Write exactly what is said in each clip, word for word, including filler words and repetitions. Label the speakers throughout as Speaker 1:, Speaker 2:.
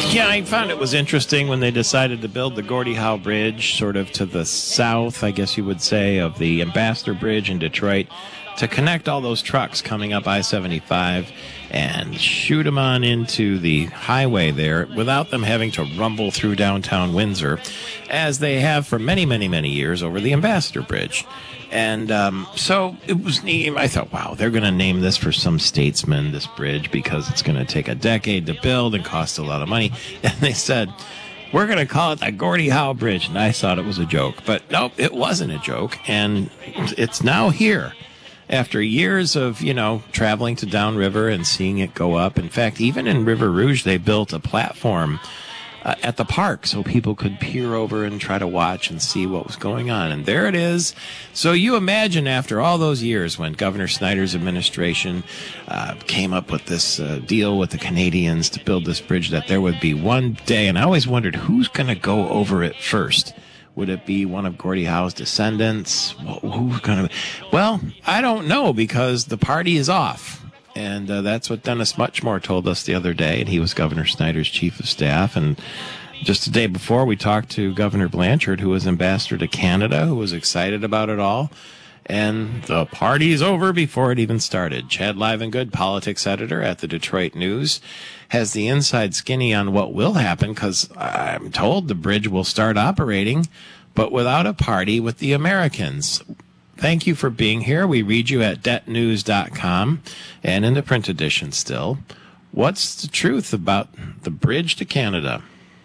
Speaker 1: Yeah, I found it was interesting when they decided to build the Gordie Howe Bridge sort of to the south, I guess you would say, of the Ambassador Bridge in Detroit to connect all those trucks coming up I seventy-five and shoot them on into the highway there without them having to rumble through downtown Windsor, as they have for many, many, many years over the Ambassador Bridge. And um, so it was neat. I thought, wow, they're going to name this for some statesman, this bridge, because it's going to take a decade to build and cost a lot of money. And they said, we're going to call it the Gordie Howe Bridge. And I thought it was a joke. But nope, it wasn't a joke. And it's now here. After years of, you know, traveling to downriver and seeing it go up. In fact, even in River Rouge, they built a platform uh, at the park so people could peer over and try to watch and see what was going on. And there it is. So you imagine after all those years when Governor Snyder's administration uh, came up with this uh, deal with the Canadians to build this bridge, that there would be one day, and I always wondered who's going to go over it first. Would it be one of Gordie Howe's descendants? Who's going to? Well, I don't know, because the party is off. And uh, that's what Dennis Muchmore told us the other day. And he was Governor Snyder's chief of staff. And just the day before, we talked to Governor Blanchard, who was ambassador to Canada, who was excited about it all. And the party's over before it even started. Chad Livengood, politics editor at the Detroit News, has the inside skinny on what will happen, because I'm told the bridge will start operating, but without a party with the Americans. Thank you for being here. We read you at det news dot com and in the print edition still. What's the truth about the bridge to Canada?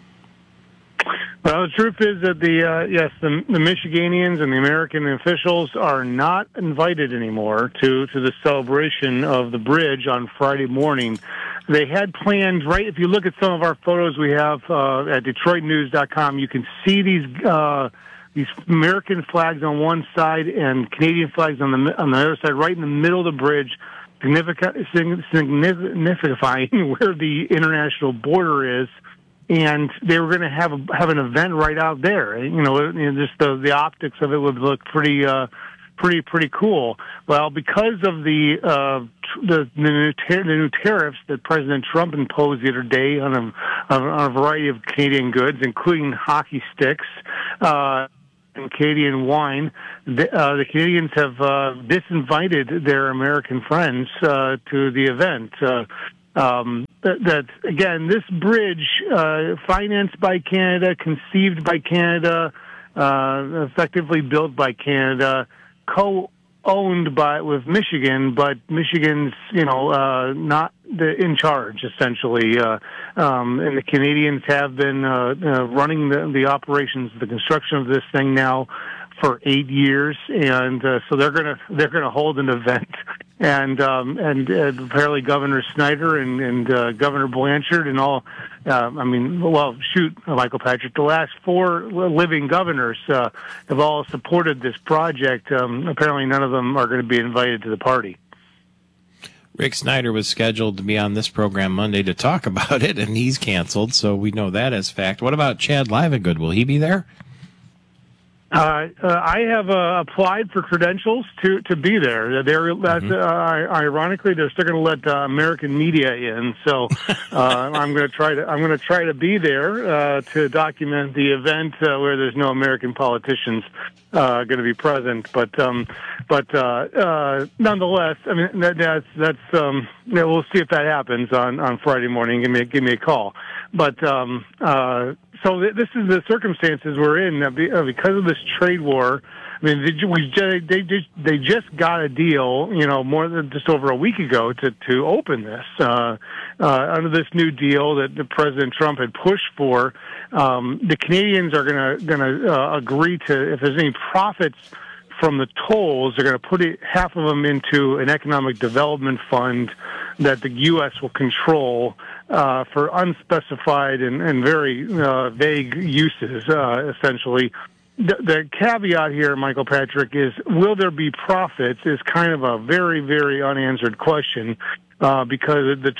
Speaker 2: Well, the truth is that the uh, yes, the, the Michiganians and the American officials are not invited anymore to, to the celebration of the bridge on Friday morning. They had planned, right, if you look at some of our photos we have uh, at detroit news dot com, you can see these uh, these American flags on one side and Canadian flags on the on the other side, right in the middle of the bridge, significant, signifying where the international border is. And they were going to have a, have an event right out there. You know, just the the optics of it would look pretty uh, pretty pretty cool. Well, because of the uh, the, the, new tar- the new tariffs that President Trump imposed the other day on a, on a variety of Canadian goods, including hockey sticks uh, and Canadian wine, the, uh, the Canadians have uh, disinvited their American friends uh, to the event. Uh, Um, that, that, again, this bridge, uh, financed by Canada, conceived by Canada, uh, effectively built by Canada, co-owned by, with Michigan, but Michigan's, you know, uh, not the, in charge, essentially. Uh, um, and the Canadians have been, uh, uh, running the, the operations, the construction of this thing now for eight years. And, uh, so they're gonna, they're gonna hold an event. And um, and uh, apparently Governor Snyder and, and uh, Governor Blanchard and all, uh, I mean, well, shoot, Michael Patrick, the last four living governors uh, have all supported this project. Um, apparently none of them are going to be invited to the party.
Speaker 1: Rick Snyder was scheduled to be on this program Monday to talk about it, and he's canceled, so we know that as fact. What about Chad Livengood? Will he be there?
Speaker 2: Uh, uh, I have uh, applied for credentials to, to be there. They're mm-hmm. uh, ironically they're still going to let uh, American media in, so uh, I'm going to try to I'm going to try to be there uh, to document the event uh, where there's no American politicians uh, going to be present. But um, but uh, uh, nonetheless, I mean that, that's that's um, you know, we'll see if that happens on, on Friday morning. Give me give me a call. But um, uh, so th- this is the circumstances we're in uh, because of this trade war. I mean, they, we just, they just they just got a deal, you know, more than just over a week ago to to open this uh, uh, under this new deal that the President Trump had pushed for. Um, the Canadians are going to going to uh, agree to, if there's any profits from the tolls, they're going to put it, half of them into an economic development fund that the U S will control uh, for unspecified and, and very uh, vague uses, uh, essentially. The, the caveat here, Michael Patrick, is will there be profits is kind of a very, very unanswered question uh, because the truck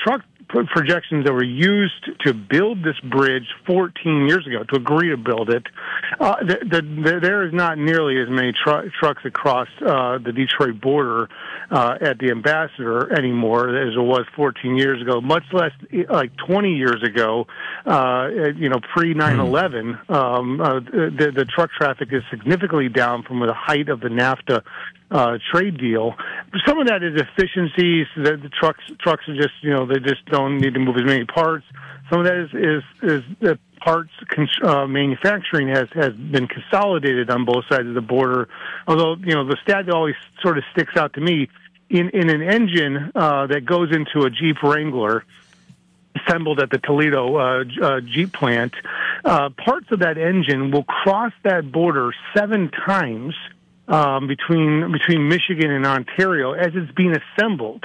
Speaker 2: projections that were used to build this bridge fourteen years ago, to agree to build it, uh, the, the, the, there is not nearly as many tr- trucks across uh, the Detroit border uh, at the Ambassador anymore as it was fourteen years ago, much less like twenty years ago, uh, you know, pre nine eleven. Um, uh, the, the truck traffic is significantly down from the height of the NAFTA uh, trade deal. Some of that is efficiencies. The, the trucks trucks are just, you know, they just don't need to move as many parts. Some of that is is, is the parts uh, manufacturing has, has been consolidated on both sides of the border. Although, you know, the stat that always sort of sticks out to me, in, in an engine uh, that goes into a Jeep Wrangler assembled at the Toledo uh, uh, Jeep plant, uh, parts of that engine will cross that border seven times Um, between between Michigan and Ontario as it's being assembled,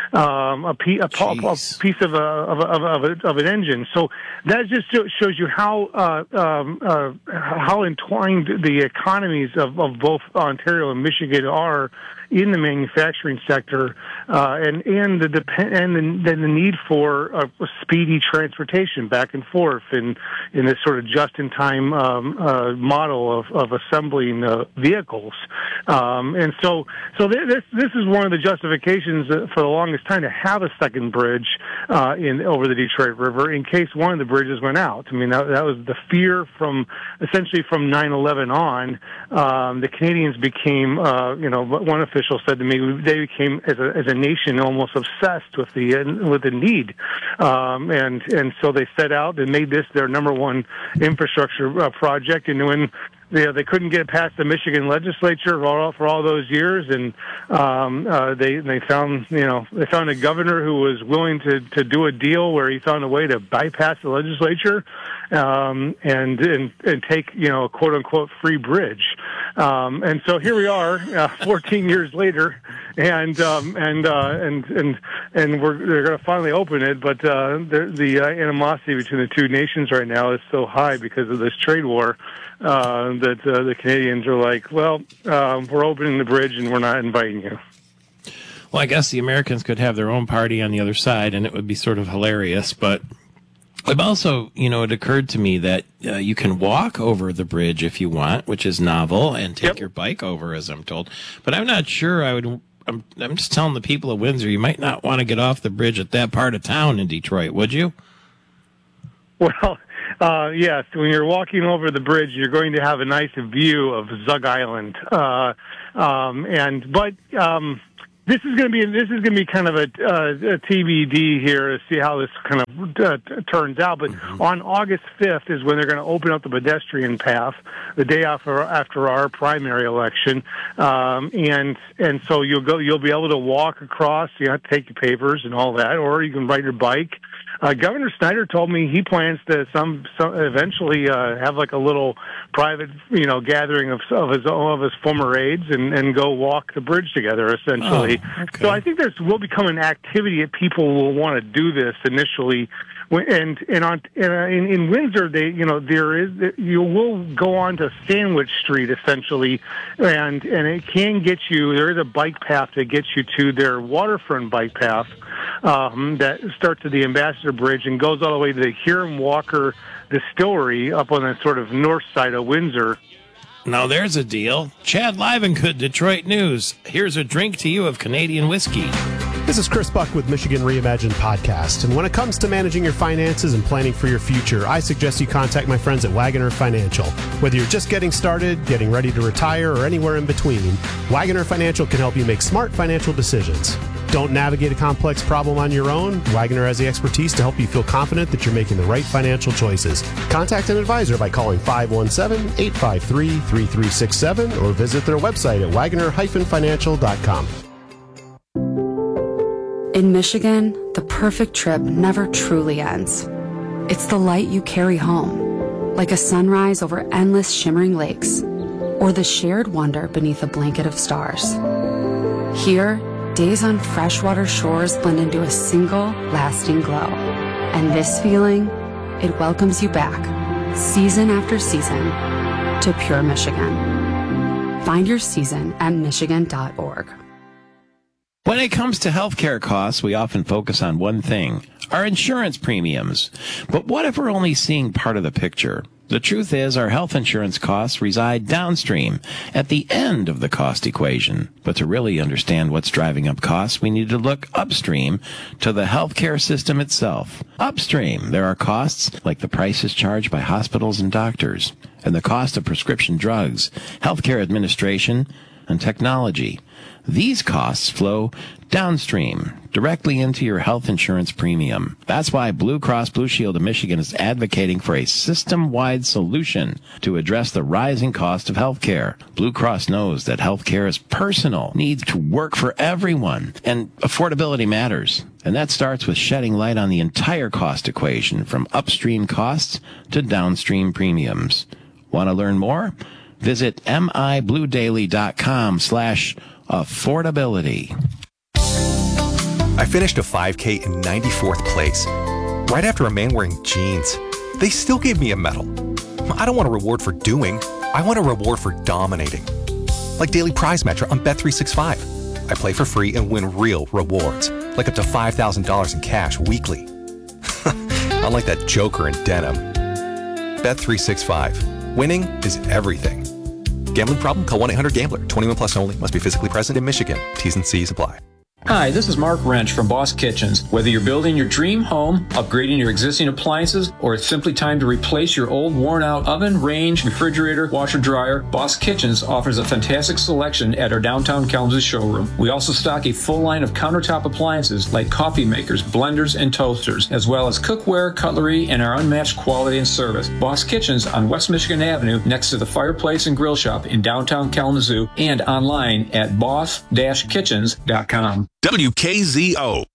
Speaker 2: um, a, pe- a, a piece of a, of, a, of, a, of an engine. So that just shows you how uh, um, uh, how entwined the economies of, of both Ontario and Michigan are in the manufacturing sector, uh, and and the depend and then the need for a, a speedy transportation back and forth in in this sort of just-in-time um, uh, model of, of assembling uh, vehicles. Um, and so, so this this is one of the justifications for the longest time to have a second bridge uh, in over the Detroit River in case one of the bridges went out. I mean, that, that was the fear from essentially from nine eleven on. Um, the Canadians became, uh, you know, one official said to me, they became as a as a nation almost obsessed with the with the need, um, and and so they set out and made this their number one infrastructure uh, project. And when You know, they couldn't get past the Michigan legislature for all, for all those years, and um, uh, they they found you know they found a governor who was willing to, to do a deal where he found a way to bypass the legislature um, and, and and take you know a quote unquote free bridge, um, and so here we are, uh, fourteen years later, and um, and uh, and and and we're they're going to finally open it, but uh, the, the uh, animosity between the two nations right now is so high because of this trade war. Uh, that uh, the Canadians are like, well, um, we're opening the bridge and we're not inviting you.
Speaker 1: Well, I guess the Americans could have their own party on the other side, and it would be sort of hilarious. But I've also, you know, it occurred to me that uh, you can walk over the bridge if you want, which is novel, and take
Speaker 2: yep.
Speaker 1: your bike over, as I'm told. But I'm not sure I would. I'm, I'm just telling the people of Windsor, you might not want to get off the bridge at that part of town in Detroit, would you?
Speaker 2: Well, uh, yes, when you're walking over the bridge, you're going to have a nice view of Zug Island. Uh, um, and, but, um, this is going to be, this is going to be kind of a, uh, a T B D here to see how this kind of uh, t- turns out. But mm-hmm. on August fifth is when they're going to open up the pedestrian path, the day after, after our primary election. Um, and, and so you'll go, you'll be able to walk across, you have to take your papers and all that, or you can ride your bike. Uh, Governor Snyder told me he plans to some, some eventually uh, have like a little private, you know, gathering of, of his of his former aides and, and go walk the bridge together. Essentially, oh, okay. So I think there's will become an activity that people will want to do this initially. And and on in, in Windsor, they you know there is you will go on to Sandwich Street essentially, and and it can get you. There is a bike path that gets you to their waterfront bike path um, that starts at the Ambassador Bridge and goes all the way to the Hiram Walker Distillery up on the sort of north side of Windsor.
Speaker 1: Now there's a deal. Chad Livengood, Detroit News. Here's a drink to you of Canadian whiskey.
Speaker 3: This is Chris Buck with Michigan Reimagined Podcast, and when it comes to managing your finances and planning for your future, I suggest you contact my friends at Wagoner Financial. Whether you're just getting started, getting ready to retire, or anywhere in between, Wagoner Financial can help you make smart financial decisions. Don't navigate a complex problem on your own. Wagoner has the expertise to help you feel confident that you're making the right financial choices. Contact an advisor by calling five one seven, eight five three, three three six seven or visit their website at wagoner dash financial dot com.
Speaker 4: In Michigan, the perfect trip never truly ends. It's the light you carry home, like a sunrise over endless shimmering lakes, or the shared wonder beneath a blanket of stars. Here, days on freshwater shores blend into a single, lasting glow. And this feeling, it welcomes you back, season after season, to pure Michigan. Find your season at michigan dot org.
Speaker 1: When it comes to healthcare costs, we often focus on one thing, our insurance premiums. But what if we're only seeing part of the picture? The truth is our health insurance costs reside downstream, at the end of the cost equation. But to really understand what's driving up costs, we need to look upstream to the healthcare system itself. Upstream, there are costs like the prices charged by hospitals and doctors, and the cost of prescription drugs, healthcare administration, and technology. These costs flow downstream, directly into your health insurance premium. That's why Blue Cross Blue Shield of Michigan is advocating for a system-wide solution to address the rising cost of healthcare. Blue Cross knows that healthcare is personal, needs to work for everyone, and affordability matters. And that starts with shedding light on the entire cost equation, from upstream costs to downstream premiums. Want to learn more? Visit mibluedaily.com slash affordability.
Speaker 5: I finished a five K in ninety-fourth place, right after a man wearing jeans. They still gave me a medal. I don't want a reward for doing. I want a reward for dominating. Like Daily Prize Matcher on Bet three sixty-five. I play for free and win real rewards, like up to five thousand dollars in cash weekly. Unlike that joker in denim. Bet three sixty-five. Winning is everything. Gambling problem? Call one eight hundred gambler. twenty-one plus only. Must be physically present in Michigan. T's and C's apply.
Speaker 6: Hi, this is Mark Wrench from Boss Kitchens. Whether you're building your dream home, upgrading your existing appliances, or it's simply time to replace your old worn-out oven, range, refrigerator, washer, dryer, Boss Kitchens offers a fantastic selection at our downtown Kalamazoo showroom. We also stock a full line of countertop appliances like coffee makers, blenders, and toasters, as well as cookware, cutlery, and our unmatched quality and service. Boss Kitchens on West Michigan Avenue, next to the Fireplace and Grill Shop in downtown Kalamazoo, and online at boss dash kitchens dot com.
Speaker 7: W K Z O.